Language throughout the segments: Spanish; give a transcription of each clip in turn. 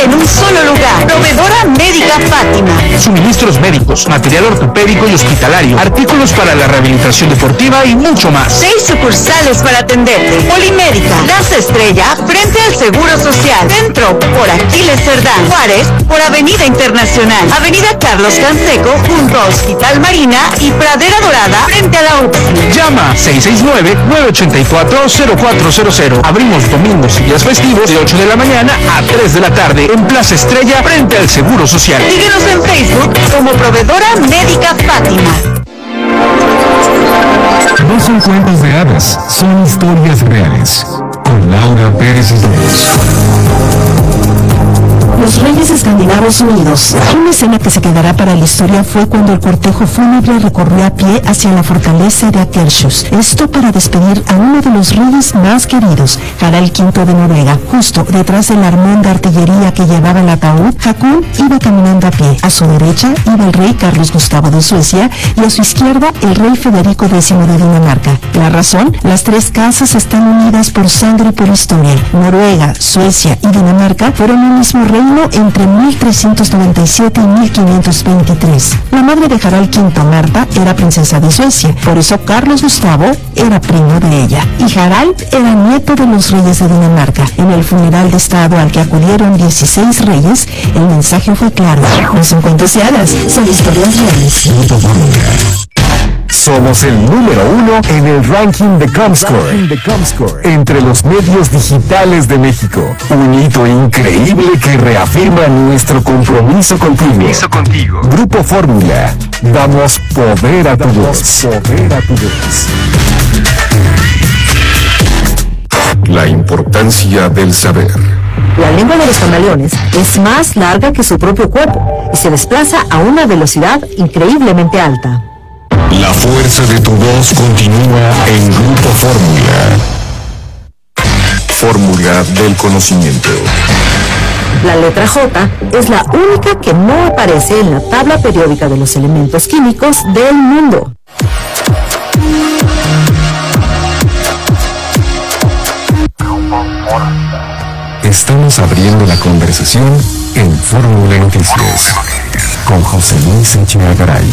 en un solo lugar. Proveedora Médica Fátima. Suministros médicos, material ortopédico y hospitalario, artículos para la rehabilitación deportiva y mucho más. 6 sucursales para atenderte. Polimédica, Plaza Estrella, frente al Seguro Social. Centro, por Aquiles Cerdán. Juárez, por Avenida Internacional. Avenida Carlos Canseco, junto a Hospital Marina y Pradera Dorada, frente a la UPSI. Llama 669-984-0400. Abrimos domingos y días festivos de 8 de la mañana a 3 de la tarde en Plaza Estrella, frente al Seguro Social. Síguenos en Facebook como Proveedora Médica Fátima. No son cuentos de hadas, son historias reales. Con Laura Pérez Islas. Los Reyes Escandinavos Unidos. Una escena que se quedará para la historia fue cuando el cortejo fúnebre recorrió a pie hacia la fortaleza de Akershus. Esto para despedir a uno de los reyes más queridos, Harald V de Noruega. Justo detrás del armón de artillería que llevaba el ataúd, Hakon iba caminando a pie. A su derecha iba el rey Carlos Gustavo de Suecia y a su izquierda el rey Federico X de Dinamarca. La razón, las tres casas están unidas por sangre y por historia. Noruega, Suecia y Dinamarca fueron un mismo reino entre 1397 y 1523. La madre de Harald V, Marta, era princesa de Suecia, por eso Carlos Gustavo era primo de ella. Y Harald era nieto de los reyes de Dinamarca. En el funeral de estado al que acudieron 16 reyes, el mensaje fue claro: no son cuentos de hadas, son historias reales. Somos el número 1 en el ranking de Comscore entre los medios digitales de México. Un hito increíble que reafirma nuestro compromiso contigo. Grupo Fórmula. Damos poder a tu voz. La importancia del saber. La lengua de los camaleones es más larga que su propio cuerpo y se desplaza a una velocidad increíblemente alta. La fuerza de tu voz continúa en Grupo Fórmula. Fórmula del conocimiento. La letra J es la única que no aparece en la tabla periódica de los elementos químicos del mundo. Estamos abriendo la conversación en Fórmula Noticias con José Luis Echeagaray.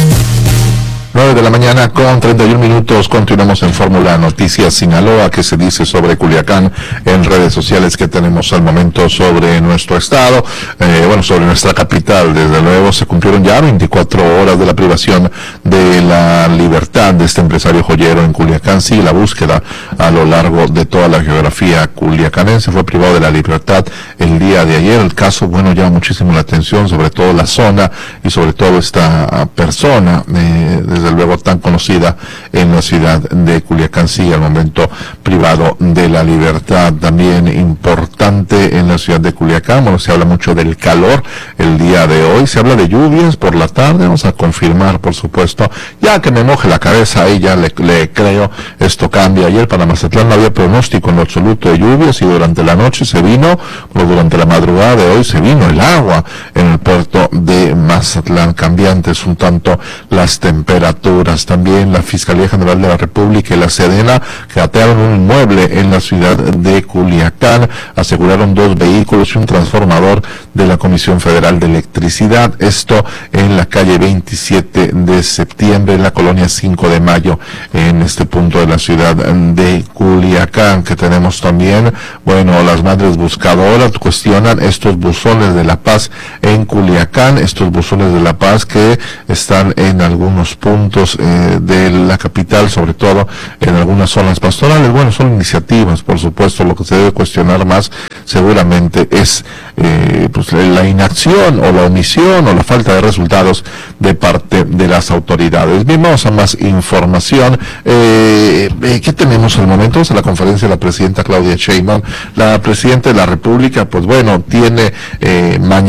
9 de la mañana con 31 minutos. Continuamos en Fórmula Noticias Sinaloa. ¿Qué se dice sobre Culiacán en redes sociales que tenemos al momento sobre nuestro estado? Sobre nuestra capital. Desde luego se cumplieron ya 24 horas de la privación de la libertad de este empresario joyero en Culiacán. Sí, la búsqueda a lo largo de toda la geografía culiacanense. Fue privado de la libertad el día de ayer. El caso, llama muchísimo la atención, sobre todo la zona y sobre todo esta persona, desde luego tan conocida en la ciudad de Culiacán. Sí, al momento privado de la libertad. También importante en la ciudad de Culiacán, se habla mucho del calor el día de hoy, se habla de lluvias por la tarde. Vamos a confirmar, por supuesto, ya que me moje la cabeza ahí, ya le creo, esto cambia. Ayer para Mazatlán no había pronóstico en lo absoluto de lluvias y durante la noche se vino, durante la madrugada de hoy se vino el agua en el puerto de Mazatlán. Cambiantes un tanto las temperaturas. También la Fiscalía General de la República y la Sedena catearon un inmueble en la ciudad de Culiacán, aseguraron 2 vehículos y un transformador de la Comisión Federal de Electricidad. Esto en la calle 27 de septiembre, en la colonia 5 de Mayo, en este punto de la ciudad de Culiacán. Que tenemos también, las madres buscadoras cuestionan estos buzones de la paz en Culiacán, estos buzones de la paz que están en algunos puntos de la capital, sobre todo en algunas zonas pastorales. Son iniciativas, por supuesto. Lo que se debe cuestionar más seguramente es la inacción o la omisión o la falta de resultados de parte de las autoridades. Bien, vamos a más información. ¿Qué tenemos al momento? Vamos a la conferencia de la presidenta Claudia Sheinbaum. La presidenta de la República, tiene mañanera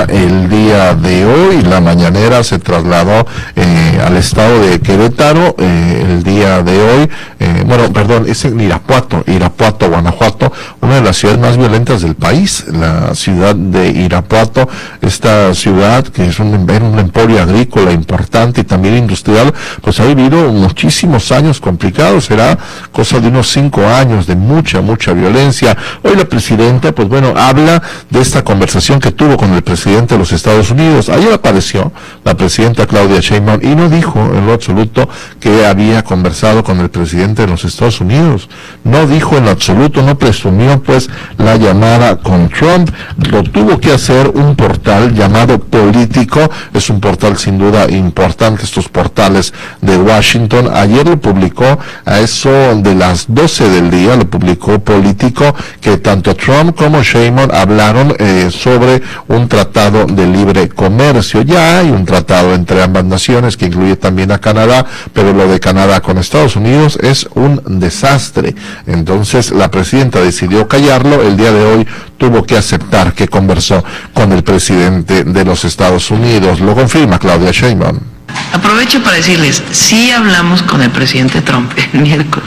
mañanera el día de hoy. La mañanera se trasladó al estado de Querétaro el día de hoy. Es en Irapuato, Guanajuato, una de las ciudades más violentas del país, la ciudad de Irapuato. Esta ciudad, que es un emporio agrícola importante y también industrial, pues ha vivido muchísimos años complicados. Será cosa de unos 5 años de mucha violencia. Hoy la presidenta, habla de esta conversación que tuvo con el presidente de los Estados Unidos. Ayer apareció la presidenta Claudia Sheinbaum y no dijo en lo absoluto que había conversado con el presidente de los Estados Unidos. No dijo en lo absoluto, no presumió la llamada con Trump. Lo tuvo que hacer un portal llamado Político. Es un portal sin duda importante, estos portales de Washington. Ayer lo publicó a eso de las 12 del día, lo publicó Político, que tanto Trump como Sheinbaum hablaron sobre un tratado de libre comercio. Ya hay un tratado entre ambas naciones que incluye también a Canadá, pero lo de Canadá con Estados Unidos es un desastre. Entonces la presidenta decidió callarlo. El día de hoy tuvo que aceptar que conversó con el presidente de los Estados Unidos. Lo confirma Claudia Sheinbaum. Aprovecho para decirles, sí hablamos con el presidente Trump el miércoles.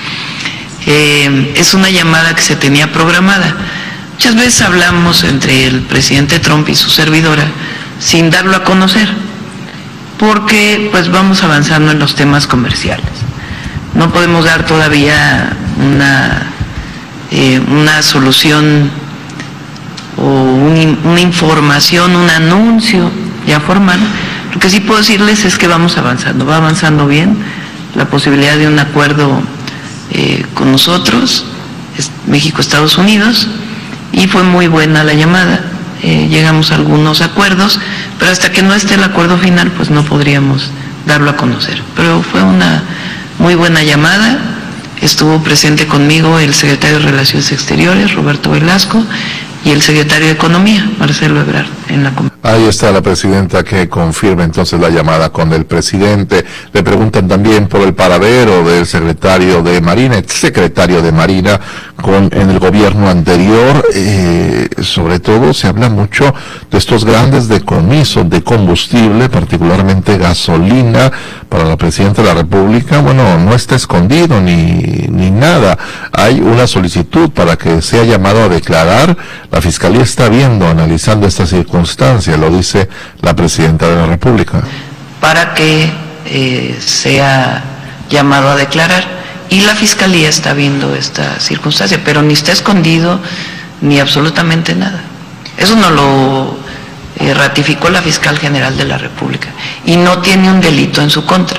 Es una llamada que se tenía programada. Muchas veces hablamos entre el presidente Trump y su servidora sin darlo a conocer, porque vamos avanzando en los temas comerciales. No podemos dar todavía una solución o una información, un anuncio ya formal. Lo que sí puedo decirles es que vamos avanzando, va avanzando bien la posibilidad de un acuerdo con nosotros, México, Estados Unidos, y fue muy buena la llamada. Llegamos a algunos acuerdos, pero hasta que no esté el acuerdo final, no podríamos darlo a conocer. Pero fue una muy buena llamada. Estuvo presente conmigo el secretario de Relaciones Exteriores, Roberto Velasco, y el secretario de Economía, Marcelo Ebrard, en la comisión. Ahí está la presidenta que confirma entonces la llamada con el presidente. Le preguntan también por el paradero del secretario de Marina, exsecretario de Marina en el gobierno anterior. Sobre todo se habla mucho de estos grandes decomisos de combustible, particularmente gasolina, para la presidenta de la República. No está escondido ni nada. Hay una solicitud para que sea llamado a declarar. La Fiscalía está analizando esta circunstancia, lo dice la presidenta de la República. Para que sea llamado a declarar, y la Fiscalía está viendo esta circunstancia, pero ni está escondido ni absolutamente nada. Eso no lo ratificó la Fiscal General de la República, y no tiene un delito en su contra,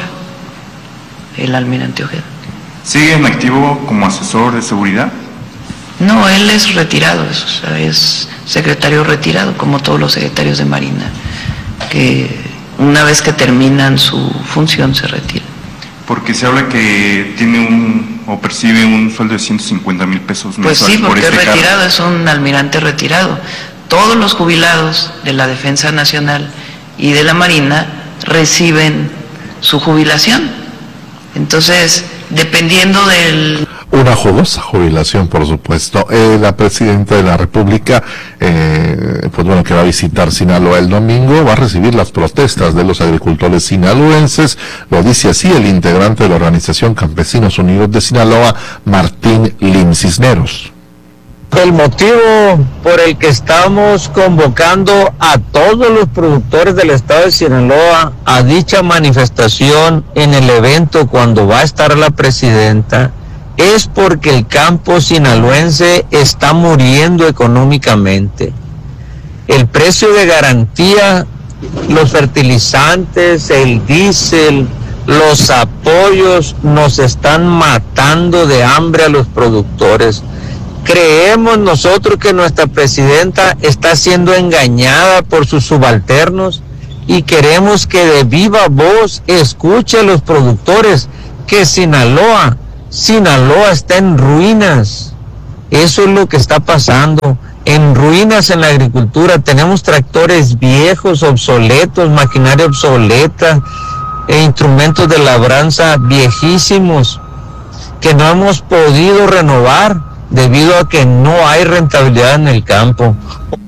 el almirante Ojeda. ¿Sigue en activo como asesor de seguridad? No, él es retirado, es secretario retirado, como todos los secretarios de Marina, que una vez que terminan su función se retiran. Porque se habla que tiene o percibe un sueldo de 150,000 pesos mensuales. Pues sí, porque por es retirado, es un almirante retirado. Todos los jubilados de la Defensa Nacional y de la Marina reciben su jubilación. Entonces, dependiendo del... Una jugosa jubilación, por supuesto. La presidenta de la República, que va a visitar Sinaloa el domingo, va a recibir las protestas de los agricultores sinaloenses. Lo dice así el integrante de la Organización Campesinos Unidos de Sinaloa, Martín Lim Cisneros. El motivo por el que estamos convocando a todos los productores del estado de Sinaloa a dicha manifestación en el evento cuando va a estar la presidenta es porque el campo sinaloense está muriendo económicamente. El precio de garantía, los fertilizantes, el diésel, los apoyos nos están matando de hambre a los productores. Creemos nosotros que nuestra presidenta está siendo engañada por sus subalternos y queremos que de viva voz escuche a los productores que Sinaloa está en ruinas. Eso es lo que está pasando, en ruinas en la agricultura. Tenemos tractores viejos, obsoletos, maquinaria obsoleta, instrumentos de labranza viejísimos que no hemos podido renovar debido a que no hay rentabilidad en el campo.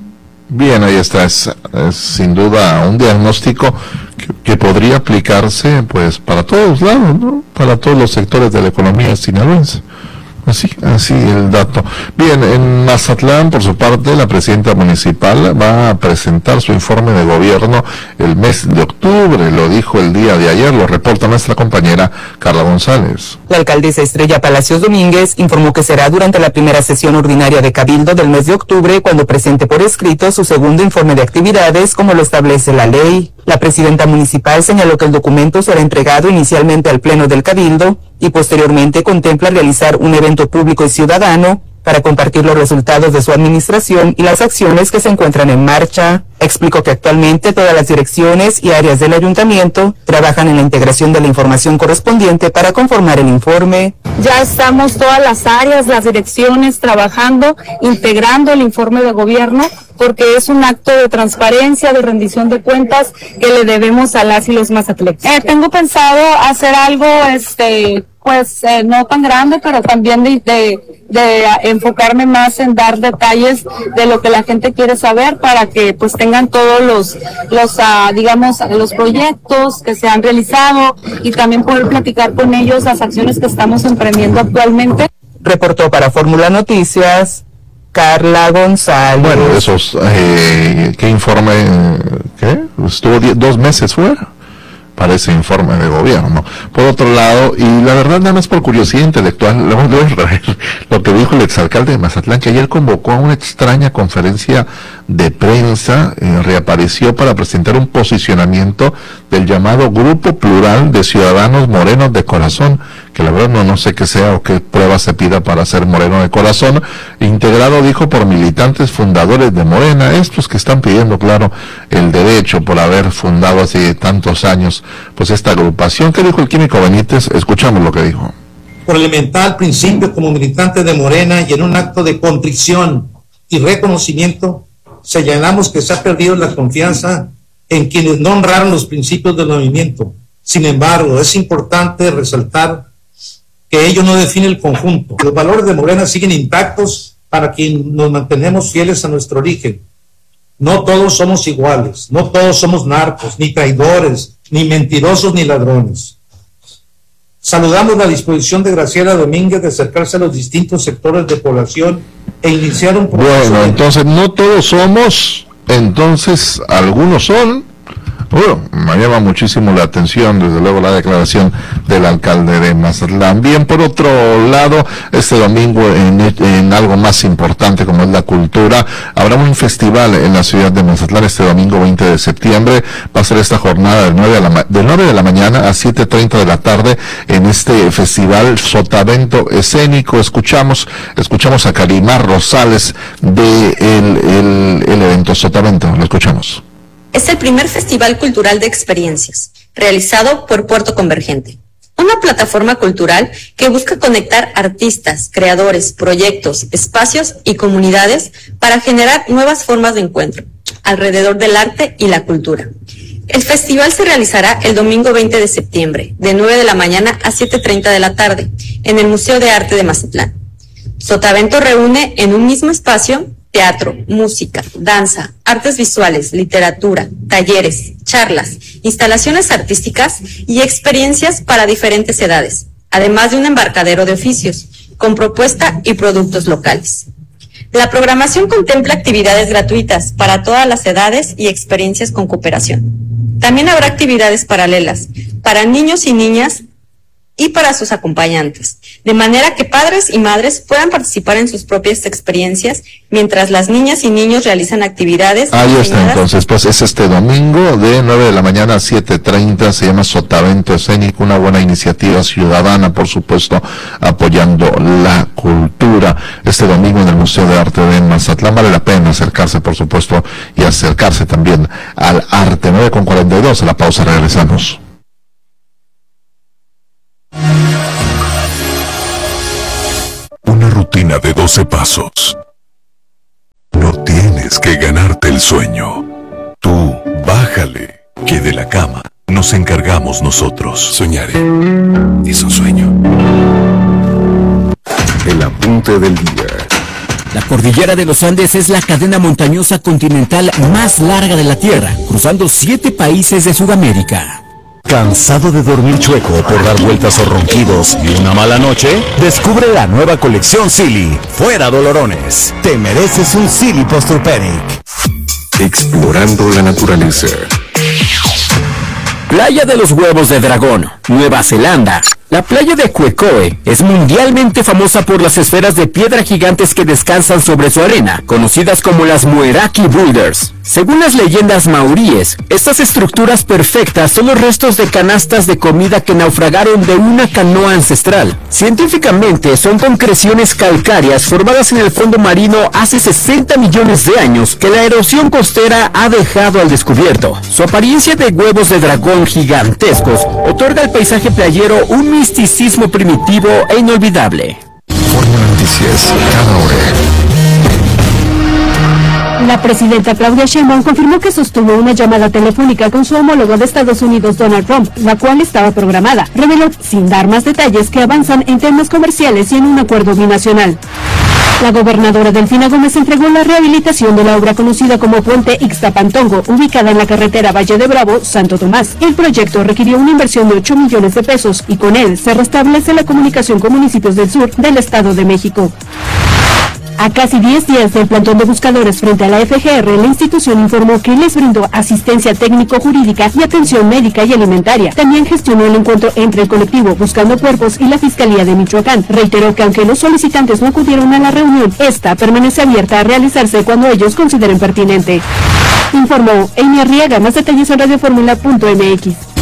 Bien, ahí está, es sin duda un diagnóstico que podría aplicarse pues para todos lados, ¿no? Para todos los sectores de la economía sinaloense. Así el dato. Bien, en Mazatlán, por su parte, la presidenta municipal va a presentar su informe de gobierno el mes de octubre, lo dijo el día de ayer, lo reporta nuestra compañera Carla González. La alcaldesa Estrella Palacios Domínguez informó que será durante la primera sesión ordinaria de Cabildo del mes de octubre cuando presente por escrito su segundo informe de actividades como lo establece la ley. La presidenta municipal señaló que el documento será entregado inicialmente al Pleno del Cabildo y posteriormente contempla realizar un evento público y ciudadano para compartir los resultados de su administración y las acciones que se encuentran en marcha. Explicó que actualmente todas las direcciones y áreas del ayuntamiento trabajan en la integración de la información correspondiente para conformar el informe. Ya estamos todas las áreas, las direcciones trabajando, integrando el informe de gobierno, porque es un acto de transparencia, de rendición de cuentas que le debemos a las y los mazatlecos. Tengo pensado hacer algo, no tan grande, pero también de enfocarme más en dar detalles de lo que la gente quiere saber para que pues tengan todos los proyectos que se han realizado y también poder platicar con ellos las acciones que estamos emprendiendo actualmente. Reportó para Fórmula Noticias Carla González. Bueno, esos, ¿qué informe? ¿Qué? Estuvo 2 meses fuera para ese informe de gobierno. Por otro lado, y la verdad, nada más por curiosidad intelectual, le voy a traer lo que dijo el exalcalde de Mazatlán, que ayer convocó a una extraña conferencia de prensa, reapareció para presentar un posicionamiento del llamado Grupo Plural de Ciudadanos Morenos de Corazón, que la verdad no sé qué sea o qué prueba se pida para ser moreno de corazón, integrado, dijo, por militantes fundadores de Morena, estos que están pidiendo, claro, el derecho por haber fundado hace tantos años, pues esta agrupación. ¿Qué dijo el químico Benítez? Escuchamos lo que dijo. Por elemental principio como militante de Morena y en un acto de contrición y reconocimiento, señalamos que se ha perdido la confianza en quienes no honraron los principios del movimiento. Sin embargo, es importante resaltar que ello no define el conjunto. Los valores de Morena siguen intactos para quienes nos mantenemos fieles a nuestro origen. No todos somos iguales, no todos somos narcos, ni traidores, ni mentirosos, ni ladrones. Saludamos la disposición de Graciela Domínguez de acercarse a los distintos sectores de población e iniciar un proceso. Bueno, entonces no todos somos, entonces algunos son. Bueno, me llama muchísimo la atención, desde luego, la declaración del alcalde de Mazatlán. Bien, por otro lado, este domingo, en algo más importante como es la cultura, habrá un festival en la ciudad de Mazatlán este domingo 20 de septiembre. Va a ser esta jornada de 9 de la mañana a 7:30 de la tarde en este festival Sotavento Escénico. Escuchamos a Karimar Rosales de el evento Sotavento. Lo escuchamos. Es el primer festival cultural de experiencias, realizado por Puerto Convergente, una plataforma cultural que busca conectar artistas, creadores, proyectos, espacios y comunidades para generar nuevas formas de encuentro alrededor del arte y la cultura. El festival se realizará el domingo 20 de septiembre, de 9 de la mañana a 7:30 de la tarde, en el Museo de Arte de Mazatlán. Sotavento reúne en un mismo espacio teatro, música, danza, artes visuales, literatura, talleres, charlas, instalaciones artísticas y experiencias para diferentes edades, además de un embarcadero de oficios, con propuesta y productos locales. La programación contempla actividades gratuitas para todas las edades y experiencias con cooperación. También habrá actividades paralelas para niños y niñas y para sus acompañantes, de manera que padres y madres puedan participar en sus propias experiencias mientras las niñas y niños realizan actividades. Ahí está, entonces, pues es este domingo de 9 de la mañana a 7:30, se llama Sotavento Escénico, una buena iniciativa ciudadana, por supuesto, apoyando la cultura. Este domingo en el Museo de Arte de Mazatlán vale la pena acercarse, por supuesto, y acercarse también al arte. 9:42, a la pausa, regresamos. Una rutina de 12 pasos. No tienes que ganarte el sueño. Tú, bájale, que de la cama nos encargamos nosotros. Soñaré. Es un sueño. El apunte del día. La cordillera de los Andes es la cadena montañosa continental más larga de la Tierra, cruzando 7 países de Sudamérica. ¿Cansado de dormir chueco por dar vueltas o ronquidos y una mala noche? Descubre la nueva colección Silly. Fuera dolorones. Te mereces un Silly Posturpedic. Explorando la naturaleza. Playa de los Huevos de Dragón, Nueva Zelanda. La playa de Quecoe es mundialmente famosa por las esferas de piedra gigantes que descansan sobre su arena, conocidas como las Moeraki Boulders. Según las leyendas maoríes, estas estructuras perfectas son los restos de canastas de comida que naufragaron de una canoa ancestral. Científicamente son concreciones calcáreas formadas en el fondo marino hace 60 millones de años que la erosión costera ha dejado al descubierto. Su apariencia de huevos de dragón gigantescos otorga al paisaje playero un misticismo primitivo e inolvidable. Fórmula Noticias, cada hora. La presidenta Claudia Sheinbaum confirmó que sostuvo una llamada telefónica con su homólogo de Estados Unidos, Donald Trump, la cual estaba programada. Reveló, sin dar más detalles, que avanzan en temas comerciales y en un acuerdo binacional. La gobernadora Delfina Gómez entregó la rehabilitación de la obra conocida como Puente Ixtapantongo, ubicada en la carretera Valle de Bravo, Santo Tomás. El proyecto requirió una inversión de 8 millones de pesos y con él se restablece la comunicación con municipios del sur del Estado de México. A casi 10 días del plantón de buscadores frente a la FGR, la institución informó que les brindó asistencia técnico-jurídica y atención médica y alimentaria. También gestionó el encuentro entre el colectivo Buscando Cuerpos y la Fiscalía de Michoacán. Reiteró que aunque los solicitantes no acudieron a la reunión, esta permanece abierta a realizarse cuando ellos consideren pertinente. Informó Amy Arriaga. Más detalles en radioformula.mx.